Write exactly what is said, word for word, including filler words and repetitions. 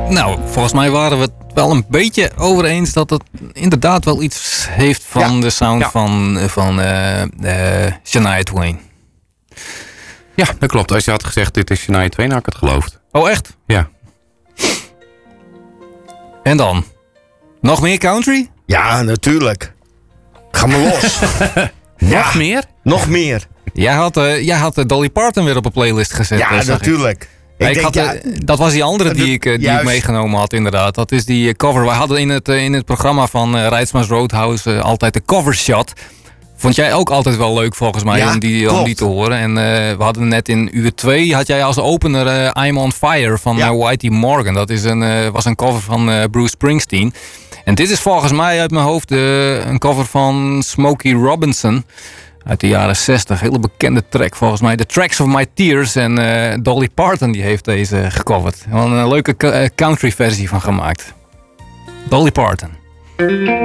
Nou, volgens mij waren we het wel een beetje over eens dat het inderdaad wel iets heeft van ja. de sound ja. van, van uh, uh, Shania Twain. Ja, dat klopt. Als je had gezegd dit is Shania Twain, had ik het geloofd. Oh, echt? Ja. En dan? Nog meer country? Ja, natuurlijk. Ga maar los. ja. Nog meer? Nog meer. Jij had, uh, jij had uh, Dolly Parton weer op een playlist gezet. Ja, natuurlijk. Ik. Ik ik denk, had, ja, dat was die andere die, ik, die ik meegenomen had, inderdaad. Dat is die cover. We hadden in het, in het programma van uh, Rijtsma's Roadhouse uh, altijd de cover shot. Vond jij ook altijd wel leuk volgens mij ja, om, die, om die te horen. En uh, we hadden net in uur twee had jij als opener uh, I'm on Fire van ja. uh, Whitey Morgan. Dat is een, uh, was een cover van uh, Bruce Springsteen. En dit is volgens mij uit mijn hoofd uh, een cover van Smokey Robinson. Uit de jaren zestig. Hele bekende track volgens mij. The Tracks of My Tears. En uh, Dolly Parton die heeft deze gecoverd. Er een leuke country versie van gemaakt. Dolly Parton.